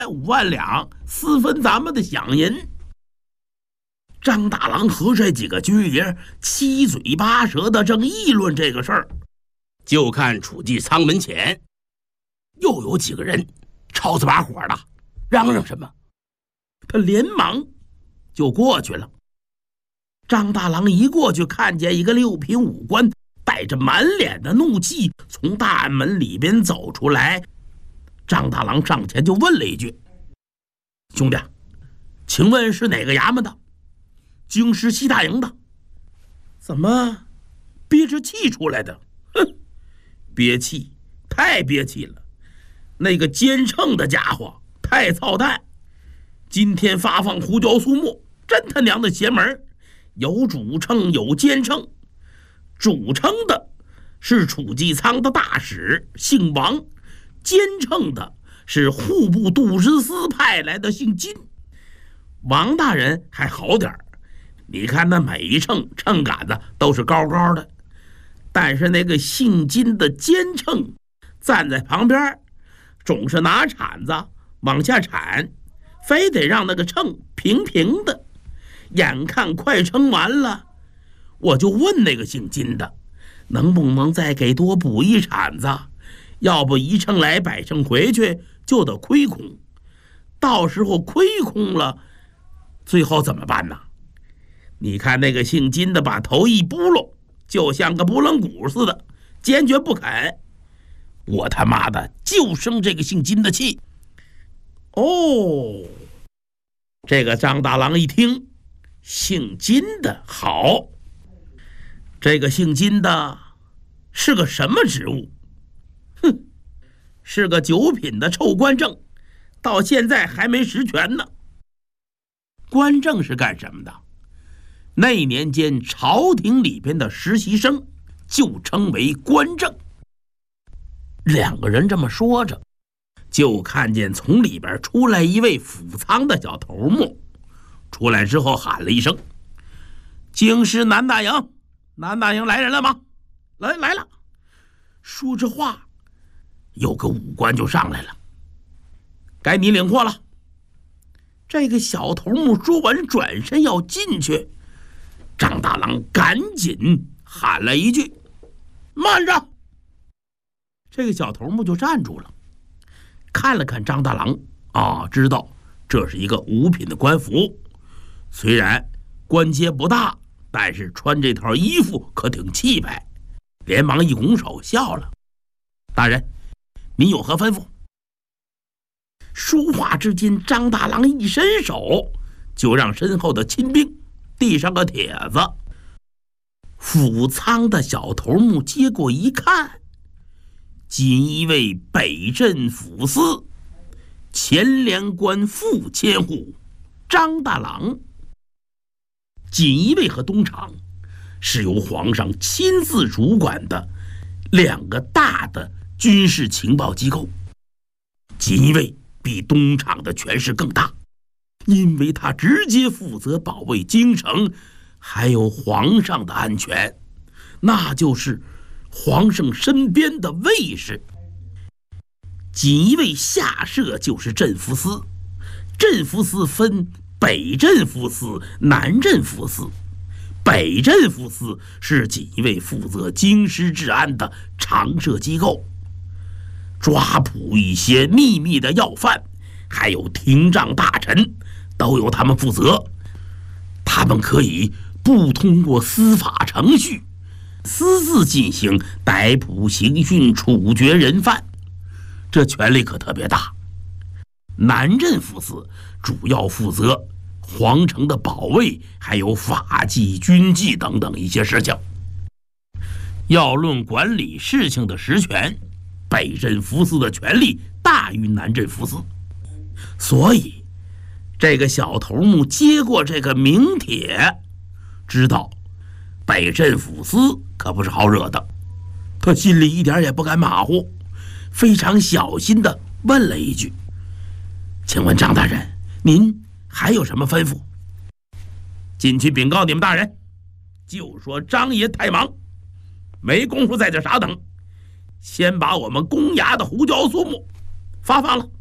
5万两，私分咱们的饷银。张大郎和这几个军爷七嘴八舌的正议论这个事儿，就看储计仓门前又有几个人吵着把火的嚷嚷什么，他连忙就过去了。张大郎一过去，看见一个6品武官带着满脸的怒气从大暗门里边走出来。张大郎上前就问了一句：“兄弟，请问是哪个衙门的？京师西大营的？怎么憋着气出来的？”“哼，憋气，太憋气了。那个奸秤的家伙太操蛋，今天发放胡椒酥末，真他娘的邪门！有主秤，有奸秤。主称的是储计仓的大使，姓王；奸称的是户部度支司派来的，姓金。王大人还好点儿，你看那每一秤秤杆子都是高高的，但是那个姓金的奸秤站在旁边，总是拿铲子往下铲，非得让那个秤平平的。眼看快称完了，我就问那个姓金的，能不能再给多补一铲子？要不一秤来百秤回去就得亏空，到时候亏空了，最后怎么办呢？你看那个姓金的把头一拨噜，就像个拨浪鼓似的，坚决不肯。我他妈的就生这个姓金的气。哦，这个张大郎一听，姓金的好，这个姓金的是个什么职务？哼，是个9品的臭官正，到现在还没实权呢。官正是干什么的？那年间朝廷里边的实习生就称为官正。2个人这么说着，就看见从里边出来一位府仓的小头目。出来之后喊了一声：“京师南大营，南大营来人了吗？来了。”说着话，有个武官就上来了：“该你领货了。”这个小头目说完转身要进去，张大郎赶紧喊了一句：“慢着！”这个小头目就站住了，看了看张大郎，知道这是一个5品的官服，虽然官阶不大，但是穿这套衣服可挺气派，连忙一拱手笑了：“大人，您有何吩咐？”说话之间，张大郎一伸手，就让身后的亲兵递上个帖子。府仓的小头目接过一看，锦衣卫北镇抚司前连官副千户张大郎。锦衣卫和东厂是由皇上亲自主管的2个大的军事情报机构。锦衣卫比东厂的权势更大，因为他直接负责保卫京城还有皇上的安全，那就是皇上身边的卫士。锦衣卫下设就是镇抚司，镇抚司分北镇抚司、南镇抚司。北镇抚司是锦衣卫负责京师治安的常设机构，抓捕一些秘密的要犯，还有廷杖大臣都由他们负责。他们可以不通过司法程序，私自进行逮捕、刑讯、处决人犯，这权力可特别大。南镇抚司主要负责皇城的保卫，还有法纪、军纪等等一些事情。要论管理事情的实权，北镇抚司的权力大于南镇抚司，所以这个小头目接过这个名帖，知道北镇抚司可不是好惹的，他心里一点也不敢马虎，非常小心地问了一句：“请问张大人，您还有什么吩咐？”进去禀告你们大人，就说张爷太忙，没工夫在这傻等，先把我们公衙的胡椒酥末发放了。